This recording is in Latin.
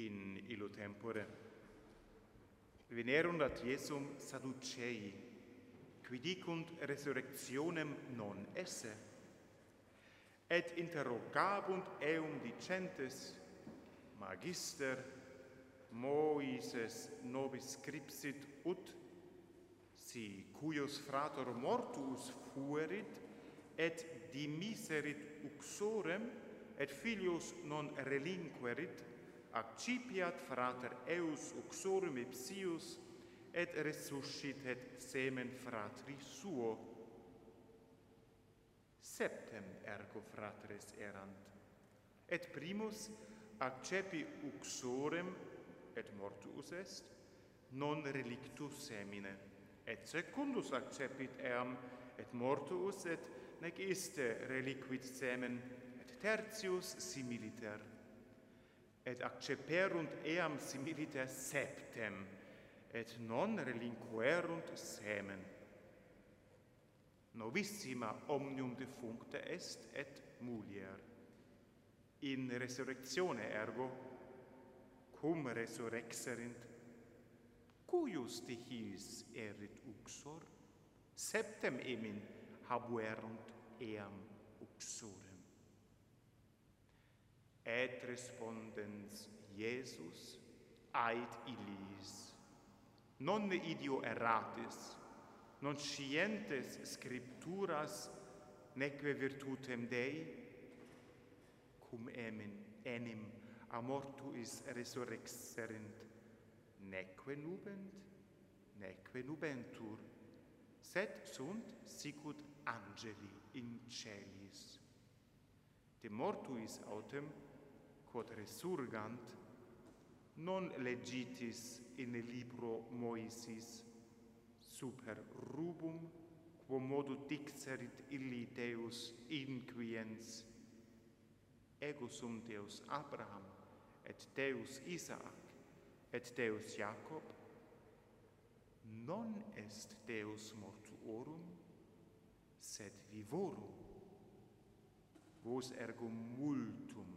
in illo tempore venerunt ad Iesum Sadducei, qui dicunt resurrectionem non esse, et interrogabunt eum dicentes, Magister, Moises nobis scripsit ut, si cuius frator mortuus fuerit, et dimiserit uxorem, et filius non relinquerit, accipiat frater eus uxorem ipsius, et resuscitet semen fratri suo. Septem ergo fratres erant, et primus accepi uxorem, et mortuus est, non relictus semine, et secundus accepit eam, et mortuus, et nec iste reliquit semen, et tertius similiter. Et acceperunt eam similiter septem, et non relinquerunt semen. Novissima omnium defuncta est et mulier. In resurrectione ergo, cum resurrexerint, cuius dicis erit uxor? Septem emin habuerunt eam uxorem. Et respondens Iesus, ait illis, non idio erratis, non scientes scripturas, neque virtutem Dei, cum enim a mortuis resurrexerint, neque nubent, neque nubentur, sed sunt sicut angeli in celis. De mortuis autem, quod resurgant, non legitis in libro Moisis, super rubum, quo modo dixerit illi Deus inquiens, ego sum Deus Abraham, et Deus Isaac, et Deus Jacob, non est Deus mortuorum, sed vivorum. Vos ergo multum